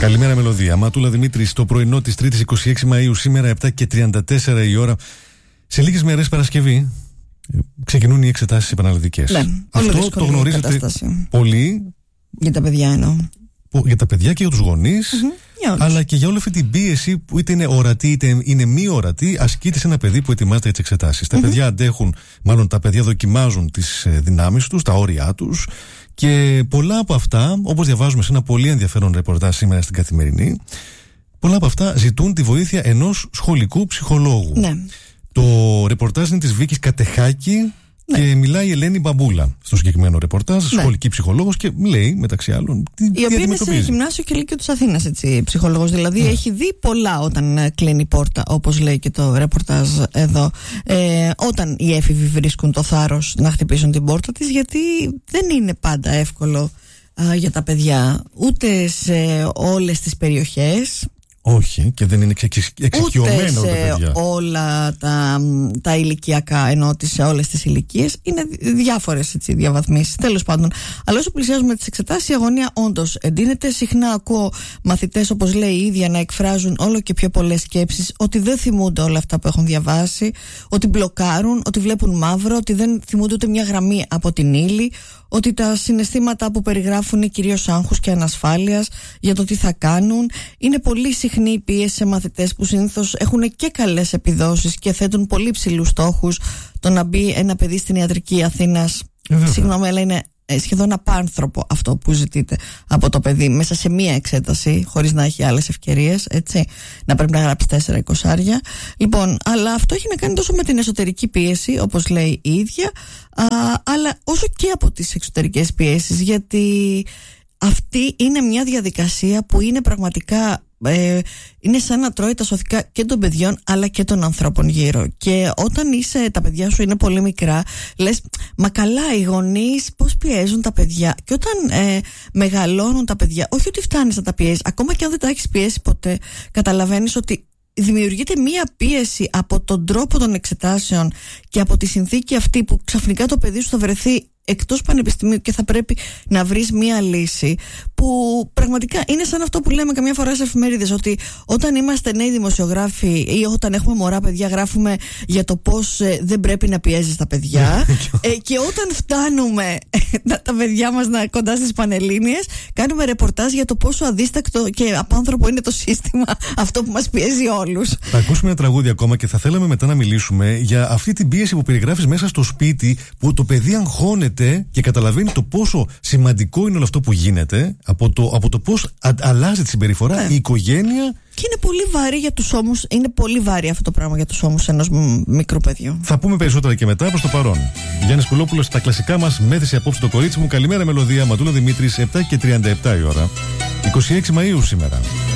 Καλημέρα, Μελωδία. Ματούλα Δημήτρη, το πρωινό της 3ης 26 Μαΐου, σήμερα 7:34 η ώρα. Σε λίγες μέρες, Παρασκευή, ξεκινούν οι εξετάσεις επαναληπτικές. Ναι, αυτό το γνωρίζετε κατάσταση. πολύ. Για τα παιδιά εννοώ. Για τα παιδιά και για τους γονείς, αλλά και για όλη αυτή την πίεση που είτε είναι ορατή είτε είναι μη ορατή, ασκείται σε ένα παιδί που ετοιμάζεται για τις εξετάσεις. Τα παιδιά αντέχουν, μάλλον τα παιδιά δοκιμάζουν τις δυνάμεις τους, τα όρια τους. Και πολλά από αυτά, όπως διαβάζουμε σε ένα πολύ ενδιαφέρον ρεπορτάζ σήμερα στην Καθημερινή, πολλά από αυτά ζητούν τη βοήθεια ενός σχολικού ψυχολόγου. Ναι. Το ρεπορτάζ είναι της Βίκης Κατεχάκη. Ναι. Και μιλάει η Ελένη Μπαμπούλα στο συγκεκριμένο ρεπορτάζ, σχολική ψυχολόγος, και λέει μεταξύ άλλων η οποία είναι σε γυμνάσιο και Λύκειο της Αθήνας, ψυχολόγος. Δηλαδή έχει δει πολλά όταν κλείνει η πόρτα, όπως λέει και το ρεπορτάζ εδώ. Όταν οι έφηβοι βρίσκουν το θάρρος να χτυπήσουν την πόρτα της, γιατί δεν είναι πάντα εύκολο για τα παιδιά, ούτε σε όλες τις περιοχές. Όχι, και δεν είναι εξοικειωμένα ούτε τα παιδιά. Σε όλα τα ηλικιακά, ενώ ότι σε όλες τις ηλικίες είναι διάφορες διαβαθμίσεις. Τέλος πάντων, αλλά όσο πλησιάζουμε τις εξετάσεις, η αγωνία όντως εντείνεται. Συχνά ακούω μαθητές, όπως λέει η ίδια, να εκφράζουν όλο και πιο πολλές σκέψεις, ότι δεν θυμούνται όλα αυτά που έχουν διαβάσει, ότι μπλοκάρουν, ότι βλέπουν μαύρο, ότι δεν θυμούνται ούτε μια γραμμή από την ύλη, ότι τα συναισθήματα που περιγράφουν είναι κυρίως άγχους και ανασφάλειας για το τι θα κάνουν. Είναι πολύ συχνή η πίεση σε μαθητές που συνήθως έχουν και καλές επιδόσεις και θέτουν πολύ ψηλούς στόχους. Το να μπει ένα παιδί στην ιατρική Αθήνας, συγγνώμη, αλλά είναι σχεδόν απάνθρωπο αυτό που ζητείτε από το παιδί μέσα σε μία εξέταση, χωρίς να έχει άλλες ευκαιρίες, έτσι, να πρέπει να γράψει 4-20. Λοιπόν, αλλά αυτό έχει να κάνει τόσο με την εσωτερική πίεση, όπως λέει η ίδια, αλλά όσο και από τις εξωτερικές πιέσεις, γιατί αυτή είναι μια διαδικασία που είναι πραγματικά είναι σαν να τρώει τα σωθικά και των παιδιών αλλά και των ανθρώπων γύρω. Και όταν τα παιδιά σου είναι πολύ μικρά, λες, μα καλά, οι γονείς πώς πιέζουν τα παιδιά. Και όταν μεγαλώνουν τα παιδιά, όχι ότι φτάνεις να τα πιέζεις, ακόμα και αν δεν τα έχεις πιέσει ποτέ, καταλαβαίνεις ότι δημιουργείται μία πίεση από τον τρόπο των εξετάσεων και από τη συνθήκη αυτή που ξαφνικά το παιδί σου θα βρεθεί εκτός πανεπιστημίου και θα πρέπει να βρεις μία λύση, που πραγματικά είναι σαν αυτό που λέμε καμιά φορά σε εφημερίδες, ότι όταν είμαστε νέοι δημοσιογράφοι ή όταν έχουμε μωρά παιδιά, γράφουμε για το πώς δεν πρέπει να πιέζεις τα παιδιά και όταν φτάνουμε τα παιδιά μας κοντά στις Πανελλήνιες, κάνουμε ρεπορτάζ για το πόσο αδίστακτο και απάνθρωπο είναι το σύστημα αυτό που μας πιέζει όλους. Θα ακούσουμε ένα τραγούδι ακόμα και θα θέλαμε μετά να μιλήσουμε για αυτή την πίεση που περιγράφεις μέσα στο σπίτι, που το παιδί αγχώνεται και καταλαβαίνει το πόσο σημαντικό είναι όλο αυτό που γίνεται, από το πώς αλλάζει τη συμπεριφορά η οικογένεια. Και είναι πολύ βαρύ για τους ώμους, είναι πολύ βαρύ αυτό το πράγμα για τους ώμους ενός μικρού παιδιού. Θα πούμε περισσότερα και μετά. Προς το παρόν, Γιάννης Πουλόπουλος στα κλασικά μας, μέθησε απόψε το κορίτσι μου. Καλημέρα, Μελωδία. Ματούλα Δημήτρης, 7:37 η ώρα. 26 Μαΐου σήμερα.